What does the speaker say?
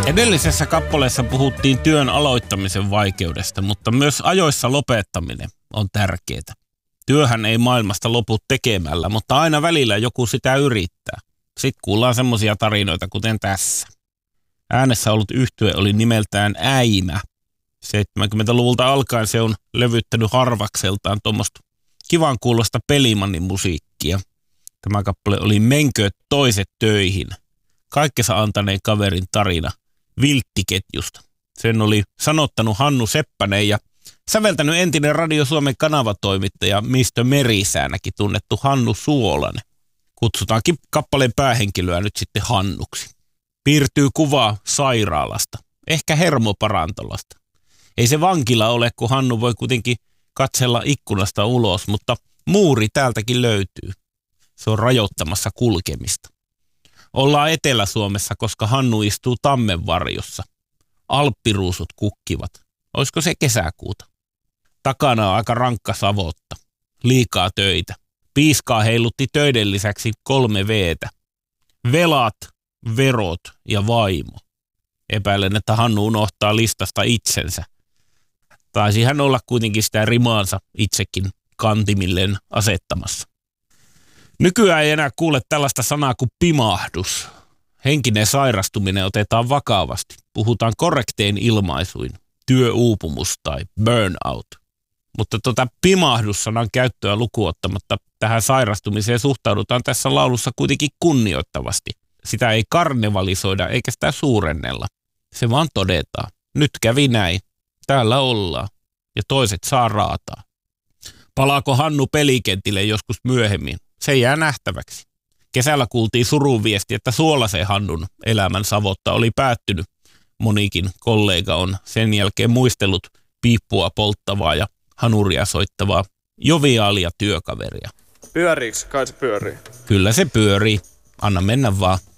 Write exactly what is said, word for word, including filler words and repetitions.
Edellisessä kappaleessa puhuttiin työn aloittamisen vaikeudesta, mutta myös ajoissa lopettaminen on tärkeää. Työhän ei maailmasta lopu tekemällä, mutta aina välillä joku sitä yrittää. Sitten kuullaan semmoisia tarinoita, kuten tässä. Äänessä ollut yhtye oli nimeltään Äimä. seitsemänkymmentäluvulta alkaen se on levyttänyt harvakseltaan tuommoista kivan kuulosta Pelimannin musiikkia. Tämä kappale oli Menkö toiset töihin. Kaikkensa antaneen kaverin tarina Vilttiketjusta. Sen oli sanottanut Hannu Seppänen ja säveltänyt entinen Radio Suomen kanavatoimittaja mister Merisäänäkin tunnettu Hannu Suolanen. Kutsutaankin kappaleen päähenkilöä nyt sitten Hannuksi. Piirtyy kuva sairaalasta, ehkä hermoparantolasta. Ei se vankila ole, kun Hannu voi kuitenkin katsella ikkunasta ulos, mutta muuri täältäkin löytyy. Se on rajoittamassa kulkemista. Ollaan Etelä-Suomessa, koska Hannu istuu tammenvarjossa. Alppiruusut kukkivat. Olisiko se kesäkuuta? Takana on aika rankka savotta. Liikaa töitä. Piiskaa heilutti töiden lisäksi kolme veetä. Velat, verot ja vaimo. Epäilen, että Hannu unohtaa listasta itsensä. Taisi hän olla kuitenkin sitä rimaansa itsekin kantimilleen asettamassa. Nykyään ei enää kuule tällaista sanaa kuin pimahdus. Henkinen sairastuminen otetaan vakavasti. Puhutaan korrektein ilmaisuin. Työuupumus tai burnout. Mutta tuota pimahdussanan käyttöä lukuottamatta tähän sairastumiseen suhtaudutaan tässä laulussa kuitenkin kunnioittavasti. Sitä ei karnevalisoida eikä sitä suurennella. Se vaan todetaan. Nyt kävi näin. Täällä ollaan. Ja toiset saa raataa. Palaako Hannu pelikentille joskus myöhemmin? Se jää nähtäväksi. Kesällä kuultiin surun viesti, että Suolasen Hannun elämän savotta oli päättynyt. Monikin kollega on sen jälkeen muistellut piippua polttavaa ja hanuria soittavaa joviaalia työkaveria. Pyöriikö? Kai se pyörii. Kyllä se pyörii. Anna mennä vaan.